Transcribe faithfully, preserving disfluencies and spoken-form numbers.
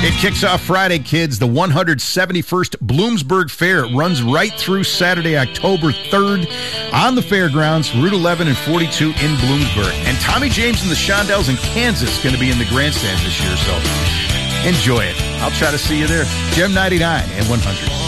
It kicks off Friday, kids, the one hundred seventy-first Bloomsburg Fair. It runs right through Saturday, October third on the fairgrounds, Route eleven and forty-two in Bloomsburg. And Tommy James and the Shondells in Kansas going to be in the grandstand this year, so enjoy it. I'll try to see you there. Gem ninety-nine and one hundred.